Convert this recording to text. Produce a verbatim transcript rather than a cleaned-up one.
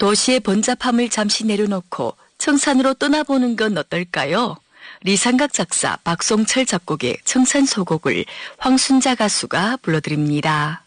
도시의 번잡함을 잠시 내려놓고 청산으로 떠나보는 건 어떨까요? 리상각 작사, 박송철 작곡의 청산 소곡을 황순자 가수가 불러드립니다.